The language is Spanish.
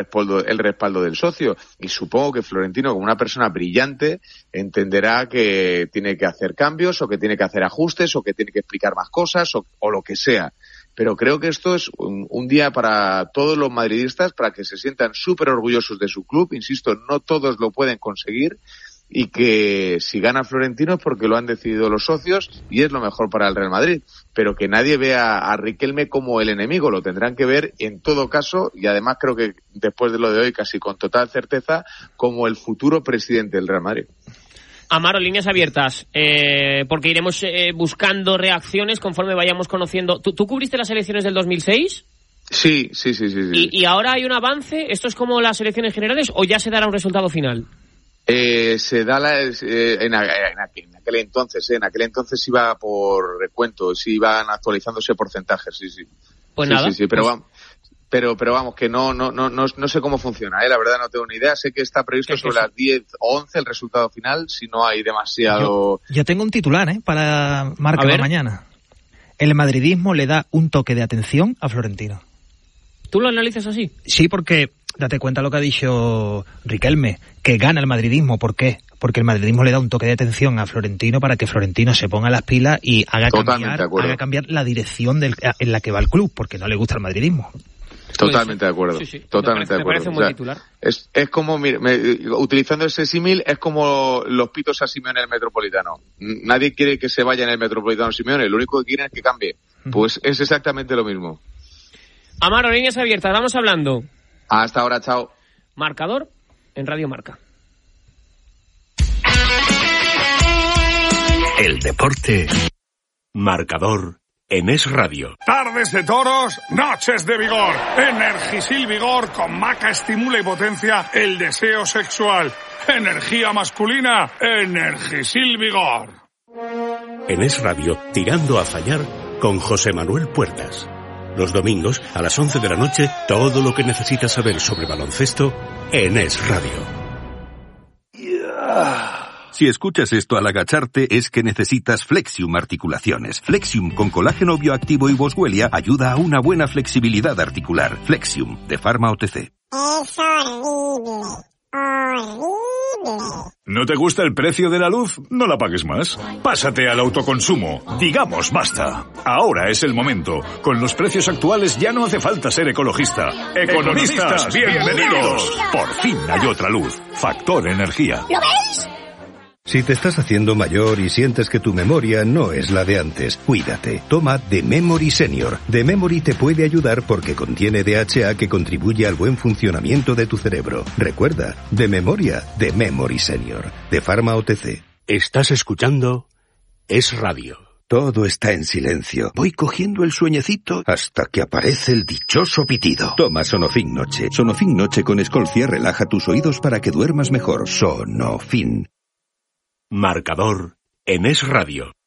el respaldo del socio, y supongo que Florentino, como una persona brillante, entenderá que tiene que hacer cambios o que tiene que hacer ajustes o que tiene que explicar más cosas o lo que sea. Pero creo que esto es un día para todos los madridistas, para que se sientan súper orgullosos de su club. Insisto, no todos lo pueden conseguir, y que si gana Florentino es porque lo han decidido los socios y es lo mejor para el Real Madrid, pero que nadie vea a Riquelme como el enemigo, lo tendrán que ver en todo caso, y además creo que después de lo de hoy casi con total certeza, como el futuro presidente del Real Madrid. Amaro, líneas abiertas, porque iremos buscando reacciones conforme vayamos conociendo. ¿Tú cubriste las elecciones del 2006? Sí. ¿Y ahora hay un avance? ¿Esto es como las elecciones generales o ya se dará un resultado final? Se da en aquel entonces iba por recuento, sí iban actualizándose porcentajes, sí. Pues nada. Sí, pero vamos, que no sé cómo funciona, la verdad no tengo ni idea. Sé que está previsto sobre las 10 o 11 el resultado final, si no hay demasiado... Yo tengo un titular, para Marca de mañana. El madridismo le da un toque de atención a Florentino. ¿Tú lo analizas así? Sí, porque... Date cuenta lo que ha dicho Riquelme, que gana el madridismo. ¿Por qué? Porque el madridismo le da un toque de atención a Florentino para que Florentino se ponga las pilas y haga cambiar la dirección en la que va el club, porque no le gusta el madridismo. Totalmente de acuerdo. Sí. Totalmente de acuerdo. Me parece un buen titular. Es como, utilizando ese símil, es como los pitos a Simeone en el Metropolitano. Nadie quiere que se vaya en el Metropolitano Simeone, lo único que quieren es que cambie. Pues es exactamente lo mismo. Amaro, líneas abiertas, vamos hablando. Hasta ahora, chao. Marcador en Radio Marca. El deporte. Marcador en Es Radio. Tardes de toros, noches de vigor. Energisil Vigor con maca estimula y potencia el deseo sexual. Energía masculina, Energisil Vigor. En Es Radio, tirando a fallar con José Manuel Puertas. Los domingos, a las 11 de la noche, todo lo que necesitas saber sobre baloncesto en Es Radio. Si escuchas esto al agacharte, es que necesitas Flexium Articulaciones. Flexium con colágeno bioactivo y boswellia ayuda a una buena flexibilidad articular. Flexium, de Pharma OTC. Es horrible. ¿No te gusta el precio de la luz? No la pagues más. Pásate al autoconsumo. Digamos basta. Ahora es el momento. Con los precios actuales ya no hace falta ser ecologista. ¡Economistas, bienvenidos! Por fin hay otra luz. Factor Energía. ¿Lo veis? Si te estás haciendo mayor y sientes que tu memoria no es la de antes, cuídate. Toma The Memory Senior. The Memory te puede ayudar porque contiene DHA que contribuye al buen funcionamiento de tu cerebro. Recuerda, de memoria, The Memory Senior. De Pharma OTC. Estás escuchando Es Radio. Todo está en silencio. Voy cogiendo el sueñecito hasta que aparece el dichoso pitido. Toma Sonofin Noche. Sonofin Noche con Escolcia relaja tus oídos para que duermas mejor. Sonofin. Marcador en Es Radio.